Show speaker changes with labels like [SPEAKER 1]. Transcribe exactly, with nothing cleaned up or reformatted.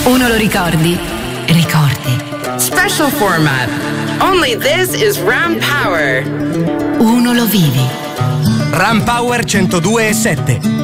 [SPEAKER 1] Uno lo ricordi? Ricordi.
[SPEAKER 2] Special format. Only this is Ram Power.
[SPEAKER 1] Uno lo vivi.
[SPEAKER 3] Ram Power centodue e sette.